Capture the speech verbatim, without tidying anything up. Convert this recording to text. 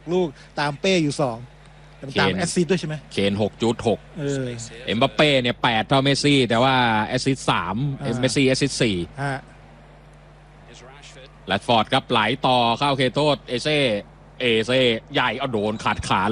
ลูกตามเป้อยู่สองตามแอสซิสต์ด้วยใช่ไหมเคนหกจุดหกเออเอ็มบัปเป้เนี่ยแปดเท่าเมสซี่แต่ว่าแอสซิสต์สามเอ็มเมสซี่แอสซิสต์สี่ฮะแรดฟอร์ดครับไหลต่อเข้าเคโทษเอเซ่เอเซ่ใหญ่เอาโดนขาดขา